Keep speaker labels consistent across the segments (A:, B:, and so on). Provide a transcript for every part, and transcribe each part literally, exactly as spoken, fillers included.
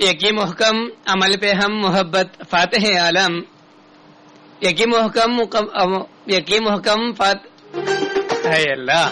A: یکی محکم عمل پہ ہم محبت فاتح عالم. یکی محکم یکی محکم فاتح ہے اللہ.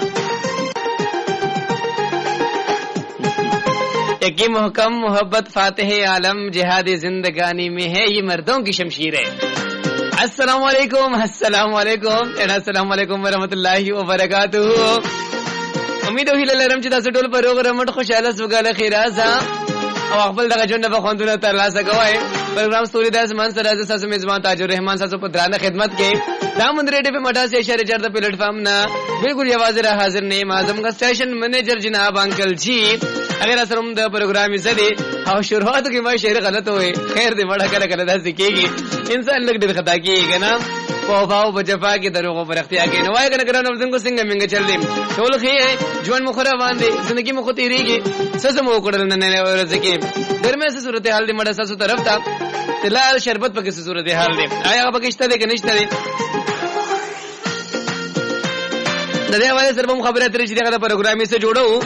A: یکی محکم محبت فاتح عالم جہاد زندگانی میں ہے یہ مردوں کی شمشیر ہے. السلام علیکم السلام علیکم السلام علیکم ورحمۃ اللہ وبرکاتہ. امید او هیله لرم چې تاسو ټول په روغ رمټ خوشاله سوګاله خیرازه او خپل دغه ژوند په خوندونه ترلاسه کوئ. پروګرام ستوري د اسمان سره د تاسو میزبان تاج الرحمن تاسو په درانه خدمت کې دا مندر ډیو په مټا سے اشاره چر د پلیټ فارم نه بالکل یوازې را حاضر نه اعظم کا سټیشن منیجر جناب انکل جی. اگر اسرم د پروګرام زدي او شروعات کې ما شعر غلط وي خیر دې مړه کړه کړه داسې کېږي انسان لګ ډېر خطا کېږي کنه په فاو بجفا کې دروغو پر اختیار کې نوای کنه کنه نو څنګه څنګه منګ چل دي ټول خې ژوند مخره باندې زندگی مخ تیریږي سس مو کړل نه نه ورځ کې درمه سه صورت حال دې مړه ساسو طرف ته تلال شربت پکې سه صورت حال دې آیا پکې شته دې کې نشته دې د دې حواله سره هم خبره ترې چې دغه پروګرامي سره جوړو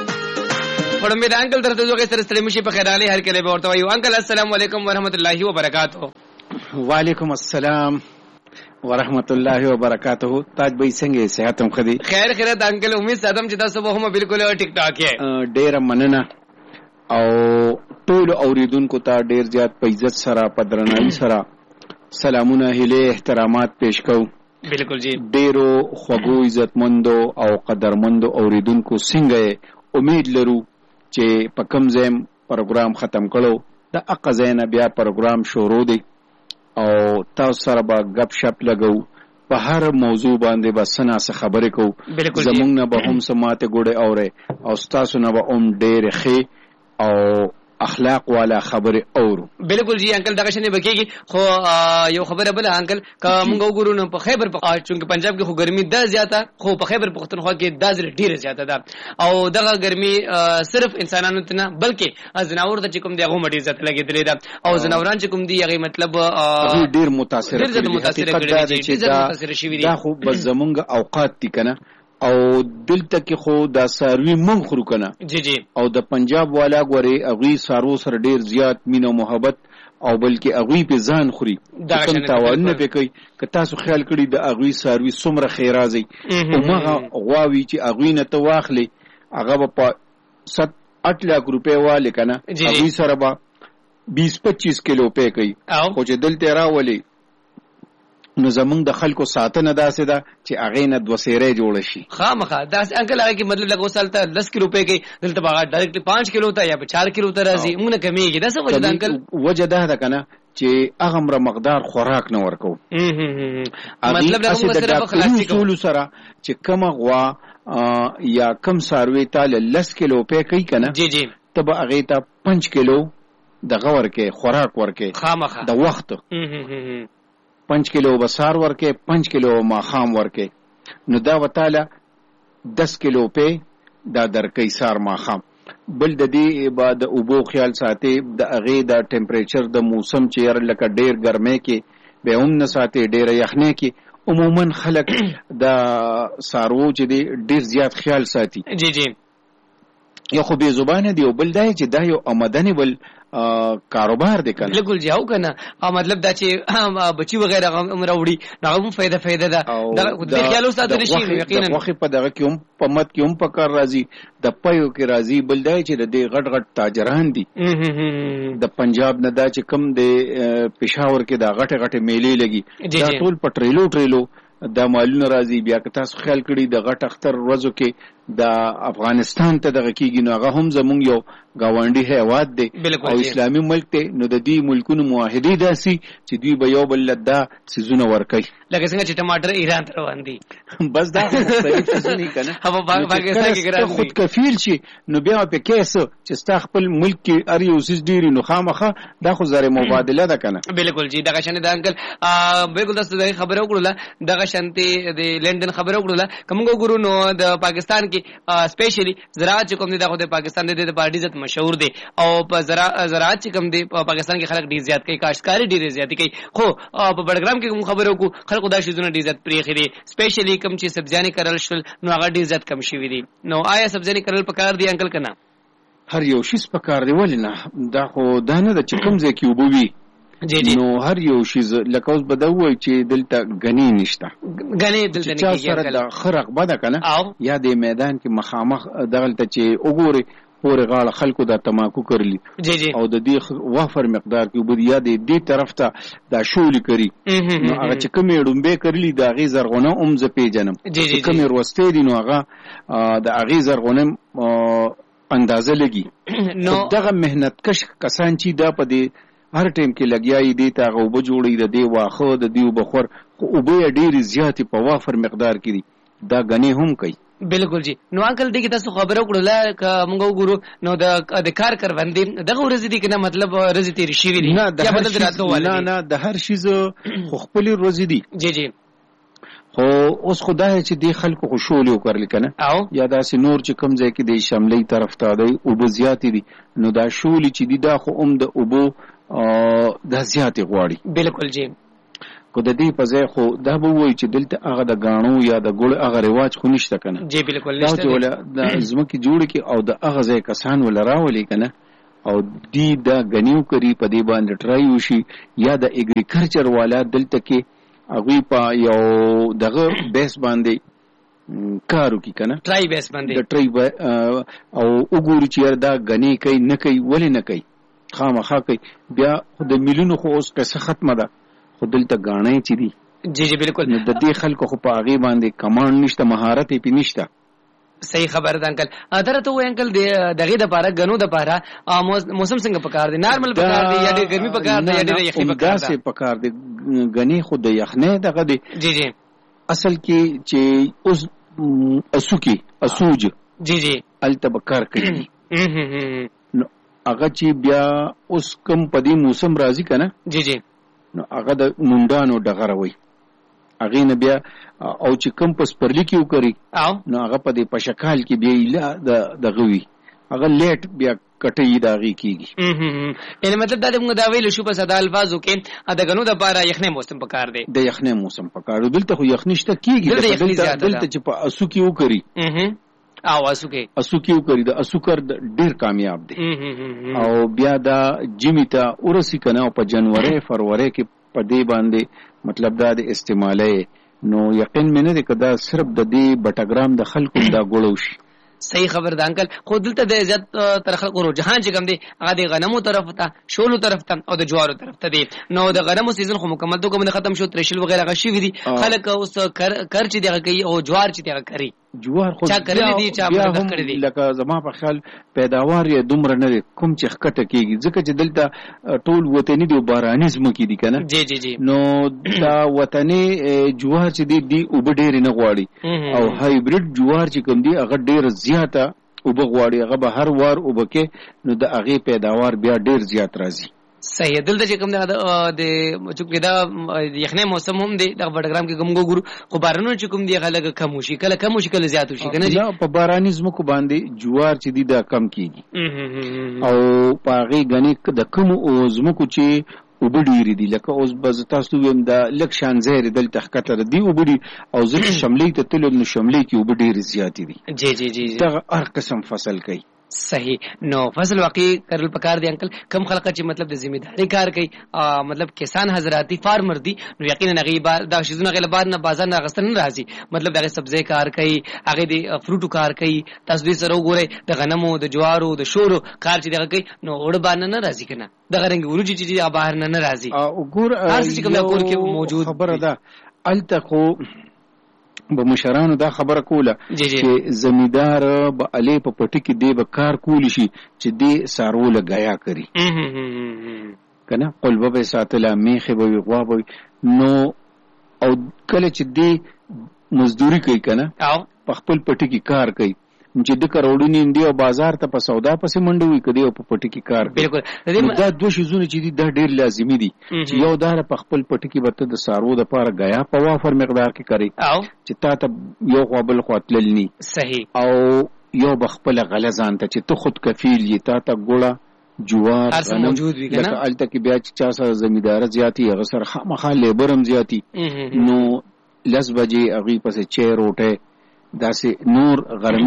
A: پړم می انکل درته زوګه سره ستړي مشي په خیراله هر کله به ورته وایو. انکل السلام علیکم ورحمت الله وبرکاتہ.
B: وعلیکم السلام ورحمت الله وبرکاتہ. تاج بھائی څنګه صحت هم خدي
A: خیر خیرت انکل امید ساتم چې تاسو به هم بالکل ټیک ټاک یې.
B: ډیر مننه او ټول اوریدونکو ته ډیر زیات په عزت سره په درناوي سره سلامونه هله احترامات پیش کوم.
A: بالکل جی
B: ډیرو خوږو عزتمندو او قدرمندو اوریدونکو څنګه امید لرو چې په کم زم پروګرام ختم کړو د اقزین بیا پروګرام شروع دی او تاسو سره به غپ شپ لګو په هر موضوع باندې به سنا څه خبرې کو زمونږ نه به هم سماته ګوډه اوره او تاسو نه به هم ډېر ښه او اخلاق والا خبره اورو.
A: بالکل جی انکل دغه شنه بکیږي خو یو خبره بل انکل که موږ وګورو نو په خیبر په چونکه پنجاب کې خو ګرمي ده زیاته خو په خیبر پختونخوا کې د ډیره زیاته ده او دغه ګرمي صرف انسانانو ته نه بلکې زناور ته کوم دی هغه مډي عزت لګیدلې ده او زناوران چې کوم دی هغه مطلب
B: ډیر متاثر
A: ډیر متاثر کړي چې متاثر شوی دي.
B: دا خو بس زمونږ اوقات دي کنه او دلته کې خو دا ساروی من خورو کنه
A: جی جی
B: او د پنجاب والا غوري اغوی سارو سره ډیر زیات مینه او محبت او بلکې اغوی په ځان خوري کوم تاوان نه پکې که تاسو خیال کړی د اغوی ساروی څومره خیرازي او مغه غواوی چې اغوی نه ته واخلي هغه په ست اټ لاک روپے والے کنه اغوی سره به بیس پچیس کیلو پې کوي خو چې دلته راولي نو زمونږ د خلکو ساتنه داسې ده چې هغې نه دوه سیرې جوړه شي
A: خامخا داسې انکل هغه کې مطلب لږ وسالته لس کیلو پې کوي دلته به هغه ډایرکټلی پانچ کیلو ته یا په چار کیلو ته راځي موږ نه کمیږي دا څه وجه ده انکل؟
B: وجه دا ده که نه چې هغومره مقدار خوراک نه ورکوو
A: مطلب
B: هغې د ډاکټري اصولو سره چې کومه غوا یا کم څاروی ته له لس کیلو پې کوي که نه
A: جی جی
B: ته به هغې ته پنج کیلو دغه ورکې خوراک ورکې
A: خامخا
B: د وخت پنج کیلو بسار ورکے پنج کیلو ماخام ورکے نو دا وتاله دس کیلو پہ دا درکې سار ماخام. بل د دې بعد اوبو خیال ساتي د اغه د ټمپریچر د موسم چیر لکه ډیر ګرمه کې به هم نه ساتي ډیر یخنه کې عموما خلک د سارو چې دی ډیر زیات خیال ساتي.
A: جی جی
B: یو خو به زبانه دی او بل دای چې دا یو آمدنی بل کاروبار دی کنه
A: بالکل جاو کنه مطلب دا چې بچي وغیرہ هم راوړي دا هم فائدہ فائدہ ده دا د خیالو ساتل شي یقینا
B: وخت په دغه کې هم په مت کې هم په کار راځي د پيو کې راځي بل دای چې د دې غټ غټ تاجران دي د پنجاب نه دا چې کم دی پېښور کې دا غټه غټه میلې لګي دا ټول په ټریلو ټریلو دا مالونه راځي. بیا که تاسو خیال کړی د غټ اختر ورځو کې د افغانستان ته دغه کېږي نو هغه هم زمونږ یو ګاونډي هیواد دی او اسلامي ملک دی نو د دې ملکونو معاهدې داسي چې دوی به یو بل دا سيزونه ورکوي
A: لکه څنګه چې ټماټر ایران ته روان دي
B: بس دا مختلف سيزونه کنه هغه پاکستان کې ګران دي خود کفیل شي نو بیا په کیسه چې ستا خپل ملک کې اړ یو سیس ډیری نو خامخه دا خو زره مبادله ده کنه.
A: بالکل جی دغه شنه د انکل بالکل تاسو د خبرو کړل دغه شانتي د لندن خبرو کړل کوم ګورو نو د پاکستان کې سپیشلی زراعت کوم دي دغه د پاکستان د پارټي عزت مشهور دي او په زراعت کوم دي پاکستان کې خلک ډیر زیات کوي کاشتکاری ډیر زیات کوي خو په بډګرام کې کوم خبرو کو خلکو دا شیزونه ډیر زیات پریخي دي سپیشلی کوم چې سبزیانه کرل شول نو هغه ډیر زیات کم شوی دي. نو آیا سبزیانه کرل پکار دي انکل کنه؟
B: هر یو شیز په کار دی. ولې نه؟ دا خو دا نه ده چې کوم ځای کې اوبه وي نو هر یو شیز لکه اوس به دا ووایي چې دلته ګنې نشته،
A: ګنې دلته نه کېږي.
B: چا سره د ښه رقبه ده که نه، یا د میدان کې مخامخ دغلته چې وګورې پورې غاړه خلکو دا تماکو کرلی او د دې وافر مقدار کې اوبه یا د دې طرف ته دا شولې کړي نو هغه چې کومې ډومبې کرلی د هغې زرغونه هم زه پېژنم، چې کومې روستې دي نو هغه د هغې زرغونه اندازه لګي. نو دغه محنتکش کسان چې دا په دې هر ټیم کې لګیایي دې ته هغه اوبه جوړوي، د دې واښه د دې اوبه خور، خو اوبه یې ډېرې زیاتې په وافر مقدار کې دي، دا ګنې هم کوي. بالکل جی. نو انکل دې کې تاسو خبره وکړله که موږ وګورو نو د کار کروندې دغه ورځې دي که نه، مطلب ورځې تېرې شوي دي؟ نه نه د هر شیز خو خپلې ورځې دي. جی جی. خو اوس خو دا چې دې خلکو خو شولې وکړلې که نه، یا داسې نور چې کوم ځای کې د شملۍ طرف ته دی اوبه زیاتې دي نو دا شولې چې دي دا خو هم د اوبو دا زیاتې غواړي. بالکل جی. کو د دې په ځای خو دا به وایي چې دلته هغه د ګاڼو یا د ګوړ هغه رواج خو نشته که نه. جی بالکل نشته. دا چې وله د ځمکې جوړې کړي او د هغه ځای کسان وله راولي که نه او دی دا ګنیو کړي په دې باندې ټرای وشي، یا د اګریکلچر والا دلته کې هغوی په یو دغه بیس باندې کار وکړي که نه، ټرای بیس باندې د ټرای او وګوري چې یاره دا ګنې کوي نه کوي، ولې نه کوي؟ خامخا کوي. بیا د میلیونو خو اوس قصه ختمه ده، خو دلته ګاڼې چې دي. جی جی بالکل. نو د دې خلکو خو په هغې باندې کمانډ نشته، مهارت یې پې نشته. صحیح خبره ده انکل. دا راته ووایي انکل دغې دپاره ګنو دپاره موسم څنګه پکار دی؟ نارمل پکار دی یا ډېر ګرمي پکار دی یا ډېره یخني پکار ده؟ داسې پکار دی. ګنې خو د یخنۍ دغه دی. جی جی. اصل کې چې اوس اسوکي اسوج جی جی هلته به کار کوي نو هغه چې بیا اوس کوم په دې موسم راځي که نه، جی جی، نو هغه د مونډانو ډغره وي، هغې نه بیا او چې کوم په سپرلي کې وکړي نو هغه په دې پشکال کې بیا ایله دغه وي، هغه لیټ بیا کټۍ د هغې کېږي. یعنې مطلب دا د موږ دا ویلو شو په ساده الفاظو کې د ګنو دپاره یخنۍ موسم پکار دی. د یخنۍ موسم پکار دی. دلته خو یخني شته کېږي، دلته چې په اسو کې وکړي او اسو کې اسو کې وکړي د اسوکر ډېر کامیاب دی او بیا دا جمی ته ورسي که نه او په جنورۍ فروری کې په دې باندې مطلب دا د استعمالی نو یقین مې نه دی که دا صرف د دې بټګرام د خلکو دا ګوړو شي. صحیح خبر ده انکل. خو دلته د زیات تر خلکو رجحان چې کوم دی هغه د غنمو طرف ته، شولو طرف ته او د جوارو طرف ته دی. نو د غنمو سیزن خو مکمل توګه باندې ختم شو، ترشل وغیره هغه شوي دي، خلک اوس کر چې دی هغه کوي او جوار چې دی هغه کوي. جوار خو چا کړلی دي چا مرده کړی دي، لکه زما په خیال پیداوار یې دومره نه دی کوم چې ښکته کېږي، ځکه چې دلته ټول وطني دي او باراني ځمکې دي که نه. جی جی جی. نو دا وطني جوار چې دی دی اوبه ډېرې نه غواړي او هایبریډ جوار چې کوم دی هغه ډېره زیاته اوبه غواړي، هغه به هر وار اوبه کې نو د هغې پیداوار بیا ډېر زیات راځي. صحیح. دلته چې کوم دی د چونکې دا یخنۍ موسم هم دی دغه بټګرام کې کوم ګورو، خو بارانونه چې کوم دی هغه لږ کم وشي، کله کم وشي کله زیات وشي که نه. په باراني ځمکو باندې جوار چې دی دا کم کېږي او په هغې ګنې د کومو ځمکو چې اوبه ډېرې دي، لکه اوس به زه تاسو ووایم دا لږ شان ځای دی دلته ښکته دي اوبه دي او زه چې شملۍ ته تلم نو شملۍ کې اوبه ډېرې زیاتې دي. جی جی جی. دغه هر قسم فصل کوي. صحیح. نو فصل واقعي کرل پکار دی انکل. کم خلک چې مطلب د ذمہداري کار کوي، مطلب کسان حضرات دي، فارمر دي، نو یقینا هغې دا شیزونه هغې له بار نه بازار نه اخیستل نه راځي، مطلب د هغې سبزۍ کار کوي، هغې د فروټو کار کوي. تاسو دوی سره وګورئ د غنمو د جوارو د شولو کار چې دغه کوي نو اوړه بار نه نه راځي که نه، دغه رنګې وریجې چې دي بهر نه نه راځي. هر څه چې کوم کور کې موجود خبره ده. هلته خو به مشرانو دا خبره کوله چې زمیندار به علي په پټي کې دی به کار کولی شي چې دی څاروو له ګیا کړي که نه، قلبه به یې ساتله، میښې به وي، غوا به وي، نو او کله چې دی مزدوري کوي که نه په خپل پټي کې کار کوي چې د کروڑونی دی او بازار ته په سودا پسې منډه وي کدی او په پټي کې کار. بالکل. دا دوه شیزونه چې دي دا ډېر لازمي دي چې یو دا په خپل پټي کې به ته د څاروو دپاره ګیا په وافر مقدار کې کوي چې تا ته یو خوا بل خوا تلل ني. صحیح. او یو به خپله غله ځان ته چې ته خود کفیل یې، تا ته ګوړه جوار موجود وي که نه، هلته کې بیا چې چا سره زمینداره زیاتي هغه سره خامخا لیبر هم زیاتي، نو لس بجې هغوی پسې چای روټۍ داسې نور غرمې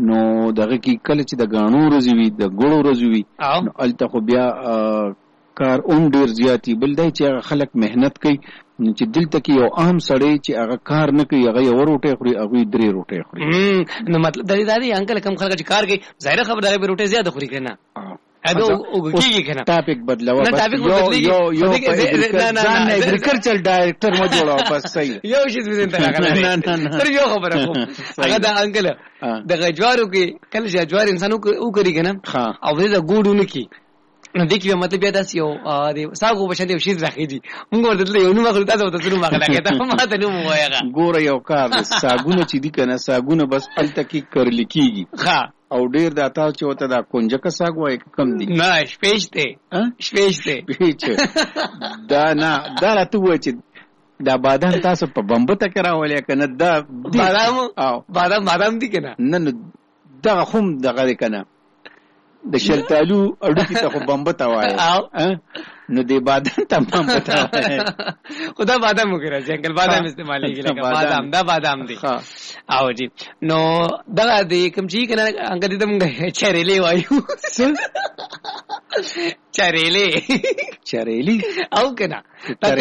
B: نو دغه کې کله چې د غاڼو ورځې وي د ګوړو ورځې وي نو هلته خو بیا کار هم ډېر زیات وي. بل دی چې هغه خلک محنت کوي چې دلته کې یو عام سړی چې هغه کار نه کوي هغه یوه روټۍ خوري هغوی درې روټۍ خوري.
A: نو مطلب دا دی انکل کم خلک چې کار کوي ظاهره خبره هغه به روټۍ زیاته خوري که نه اده وګیږي کنه. ټاپک بدلوا بس یو یو ځان اګریکلچر ډایریکټر مو جوړاو بس صحیح یو شی زین ته راغلی تر یو خبره کوم هغه دا انکل د غجوارو کې کله چې جوار انسانو او کوي کنه او دې د ګوډونه کې نو دغه مطلب بیا داس یو د ساغو بشن یو شی راخېږي موږ ورته یو نو مخلوق تاسو ته نو مخلوق ته ما ته نو وایغه ګوره یو کار ساګونه چې دي کنه ساګونه بس پلته کې کرل کیږي ها او ډیر دا تاسو چې وته دا کنجکه ساګ وای کم دي نه شپېشته ها شپېشته شپېچ دا نه دا راته و چې دا بادام تاسو په بمبته کې راولې کنه دا بادام او بادام بادام دي کنه نه نو دا هم دغه کنه د شلتالو اډو کې ته خو بمبته وای نو دی بادام ته بمبته وای خدا بادام وګره جنگل بادام استعمالي کیږي بادام دا بادام دی او جی نو دا د کوم چی کنه انګ دې تم چریلې وایو چریلې چریلې او کنه تا